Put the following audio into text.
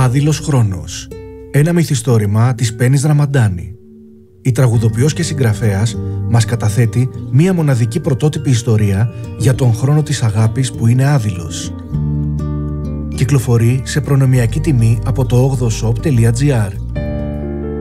Άδειλος χρόνος. Ένα μυθιστόρημα της Πέννης Ραμαντάνη. Η τραγουδοποιός και συγγραφέας μας καταθέτει μία μοναδική πρωτότυπη ιστορία για τον χρόνο της αγάπης που είναι άδειλος. Κυκλοφορεί σε προνομιακή τιμή από το 8shop.gr.